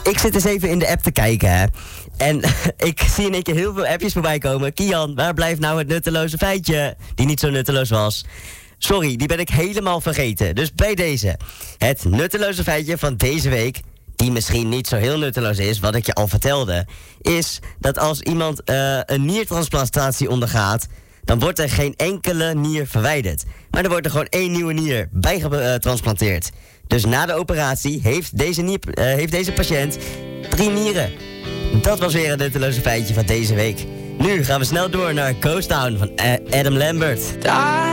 Ik zit eens even in de app te kijken, hè. En ik zie in één keer heel veel appjes voorbij komen. Kian, waar blijft nou het nutteloze feitje? Die niet zo nutteloos was. Sorry, die ben ik helemaal vergeten. Dus bij deze. Het nutteloze feitje van deze week, die misschien niet zo heel nutteloos is, wat ik je al vertelde, is dat als iemand een niertransplantatie ondergaat, dan wordt er geen enkele nier verwijderd. Maar er wordt er gewoon 1 nieuwe nier bij getransplanteerd. Dus na de operatie heeft deze patiënt 3 nieren. Dat was weer een nutteloze feitje van deze week. Nu gaan we snel door naar Ghost Town van Adam Lambert.